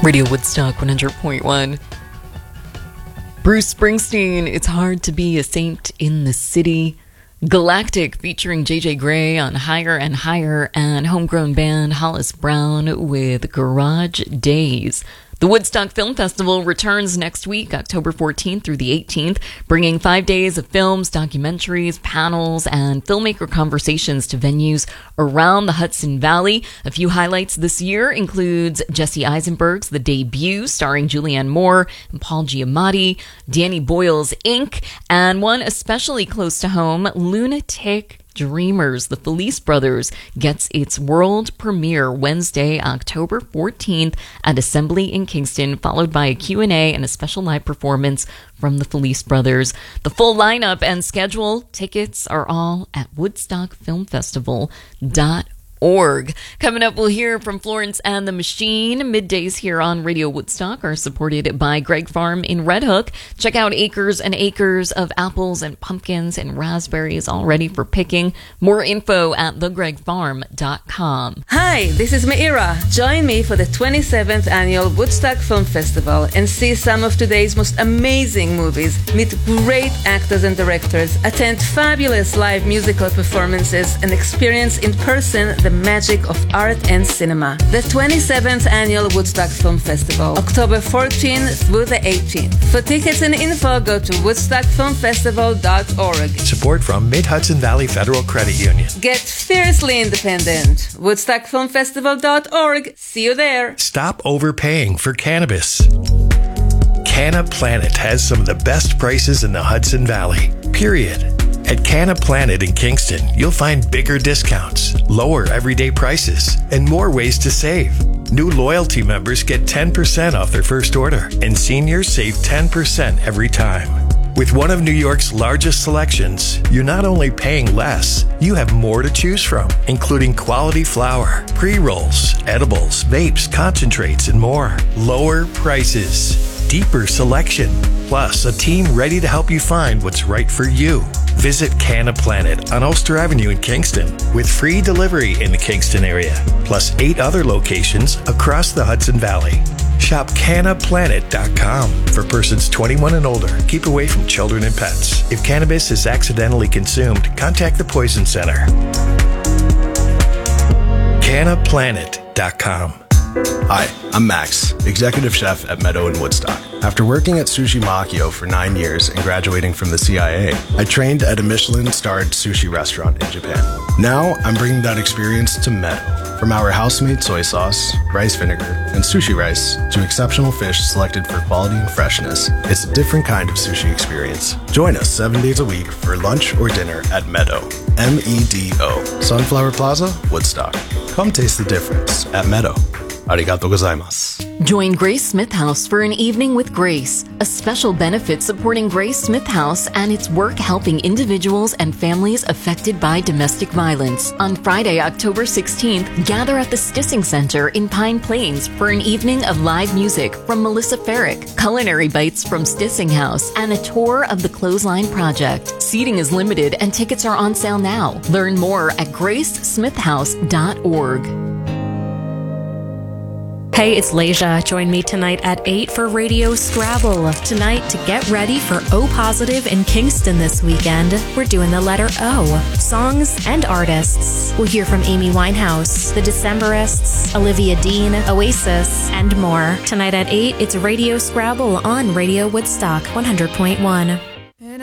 Radio Woodstock 100.1. Bruce Springsteen, It's Hard to Be a Saint in the City. Galactic featuring JJ Grey on Higher and Higher, and homegrown band Hollis Brown with Garage Days. The Woodstock Film Festival returns next week, October 14th through the 18th, bringing 5 days of films, documentaries, panels, and filmmaker conversations to venues around the Hudson Valley. A few highlights this year includes Jesse Eisenberg's The Debut, starring Julianne Moore and Paul Giamatti, Danny Boyle's Inc., and one especially close to home, Lunatic Dreamers, The Felice Brothers, gets its world premiere Wednesday, October 14th at Assembly in Kingston, followed by a Q&A and a special live performance from the Felice Brothers. The full lineup and schedule, tickets are all at woodstockfilmfestival.org. Coming up, we'll hear from Florence and the Machine. Middays here on Radio Woodstock are supported by Greg Farm in Red Hook. Check out acres and acres of apples and pumpkins and raspberries all ready for picking. More info at thegregfarm.com. Hi, this is Meira. Join me for the 27th Annual Woodstock Film Festival and see some of today's most amazing movies, meet great actors and directors, attend fabulous live musical performances, and experience in person the magic of art and cinema. The 27th Annual Woodstock Film Festival, October 14th through the 18th. For tickets and info, go to woodstockfilmfestival.org. Support from Mid-Hudson Valley Federal Credit Union. Get fiercely independent. woodstockfilmfestival.org. See you there. Stop overpaying for cannabis. Canna Planet has some of the best prices in the Hudson Valley, period. At Canna Planet in Kingston, you'll find bigger discounts, lower everyday prices, and more ways to save. New loyalty members get 10% off their first order, and seniors save 10% every time. With one of New York's largest selections, you're not only paying less, you have more to choose from, including quality flower, pre-rolls, edibles, vapes, concentrates, and more. Lower prices, deeper selection, plus a team ready to help you find what's right for you. Visit Canna Planet on Ulster Avenue in Kingston with free delivery in the Kingston area, plus 8 other locations across the Hudson Valley. Shop cannaplanet.com for persons 21 and older. Keep away from children and pets. If cannabis is accidentally consumed, contact the Poison Center. cannaplanet.com. Hi, I'm Max, executive chef at Meadow in Woodstock. After working at Sushi Makio for 9 years and graduating from the CIA, I trained at a Michelin-starred sushi restaurant in Japan. Now, I'm bringing that experience to Meadow. From our house-made soy sauce, rice vinegar, and sushi rice to exceptional fish selected for quality and freshness, it's a different kind of sushi experience. Join us 7 days a week for lunch or dinner at Meadow, MEDO, Sunflower Plaza, Woodstock. Come taste the difference at Meadow. Arigatou gozaimasu. Join Grace Smith House for an evening with Grace, a special benefit supporting Grace Smith House and its work helping individuals and families affected by domestic violence. On Friday, October 16th, gather at the Stissing Center in Pine Plains for an evening of live music from Melissa Farrick, culinary bites from Stissing House, and a tour of the Clothesline Project. Seating is limited and tickets are on sale now. Learn more at gracesmithhouse.org. Hey, it's Leisha. Join me tonight at 8 for Radio Scrabble. Tonight, to get ready for O Positive in Kingston this weekend, we're doing the letter O. Songs and artists. We'll hear from Amy Winehouse, The Decemberists, Olivia Dean, Oasis, and more. Tonight at 8, it's Radio Scrabble on Radio Woodstock 100.1.